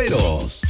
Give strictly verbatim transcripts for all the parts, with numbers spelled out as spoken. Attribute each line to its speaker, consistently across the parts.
Speaker 1: Terceros.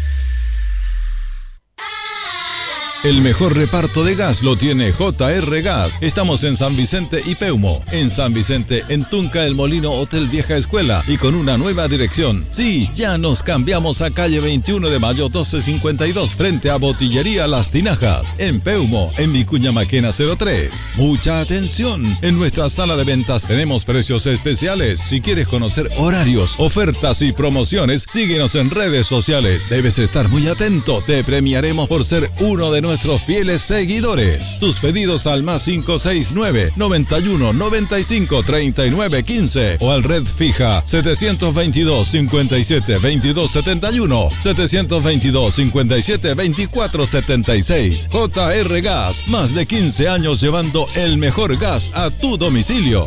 Speaker 1: El mejor reparto de gas lo tiene J R Gas. Estamos en San Vicente y Peumo. En San Vicente, en Tunca El Molino, Hotel Vieja Escuela, y con una nueva dirección. Sí, ya nos cambiamos a calle veintiuno de mayo doce cincuenta y dos, frente a Botillería Las Tinajas. En Peumo, en Vicuña Maquena cero tres. Mucha atención. En nuestra sala de ventas tenemos precios especiales. Si quieres conocer horarios, ofertas y promociones, síguenos en redes sociales. Debes estar muy atento. Te premiaremos por ser uno de nuestros fieles seguidores. Tus pedidos al más cinco seis nueve, noventa y uno, noventa y cinco, treinta y nueve, quince o al red fija setecientos veintidós, cincuenta y siete, veintidós setenta y uno, setecientos veintidós, cincuenta y siete, veinticuatro setenta y seis. J R Gas, más de quince años llevando el mejor gas a tu domicilio.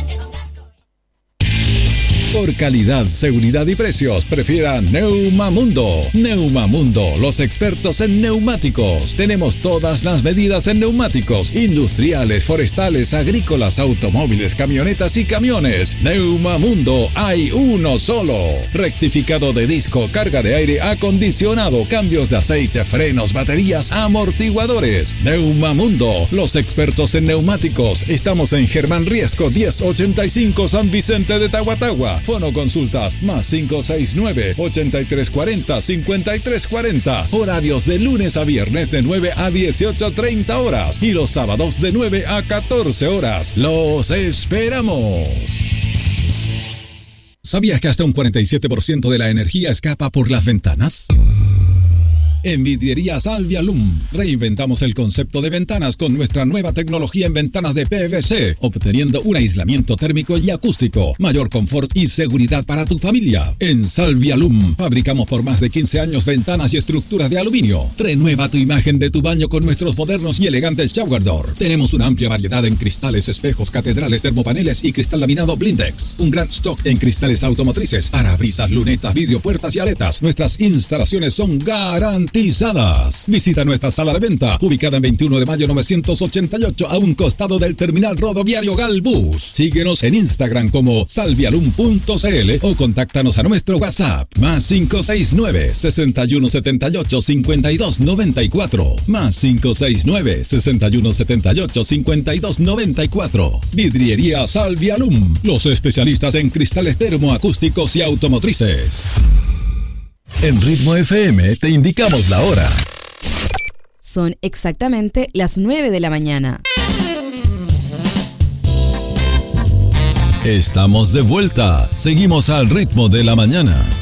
Speaker 1: Por calidad, seguridad y precios, prefiera Neumamundo. Neumamundo, los expertos en neumáticos. Tenemos todas las medidas en neumáticos, industriales, forestales, agrícolas, automóviles, camionetas y camiones. Neumamundo, hay uno solo. Rectificado de disco, carga de aire acondicionado, cambios de aceite, frenos, baterías, amortiguadores. Neumamundo, los expertos en neumáticos. Estamos en Germán Riesco diez ochenta y cinco, San Vicente de Tahuatahua. Fono consultas más cinco seis nueve, ochenta y tres cuarenta, cincuenta y tres cuarenta. Horarios de lunes a viernes de nueve a dieciocho treinta horas y los sábados de nueve a catorce horas. ¡Los esperamos! ¿Sabías que hasta un cuarenta y siete por ciento de la energía escapa por las ventanas? En Vidriería Salvialum reinventamos el concepto de ventanas con nuestra nueva tecnología en ventanas de P V C, obteniendo un aislamiento térmico y acústico, mayor confort y seguridad para tu familia. En Salvialum fabricamos por más de quince años ventanas y estructuras de aluminio. Renueva tu imagen de tu baño con nuestros modernos y elegantes shower door. Tenemos una amplia variedad en cristales, espejos, catedrales, termopaneles y cristal laminado Blindex. Un gran stock en cristales automotrices, parabrisas, lunetas, vidriopuertas y aletas. Nuestras instalaciones son garantizadas. Visita nuestra sala de venta, ubicada en veintiuno de mayo novecientos ochenta y ocho, a un costado del terminal rodoviario Galbus. Síguenos en Instagram como salvialum punto c l o contáctanos a nuestro WhatsApp, más cinco seis nueve, sesenta y uno setenta y ocho, cincuenta y dos noventa y cuatro, más cinco seis nueve, sesenta y uno setenta y ocho, cincuenta y dos noventa y cuatro. Vidriería Salvialum, los especialistas en cristales termoacústicos y automotrices. En Ritmo F M te indicamos la hora.
Speaker 2: Son exactamente las nueve de la mañana.
Speaker 1: Estamos de vuelta. Seguimos al ritmo de la mañana.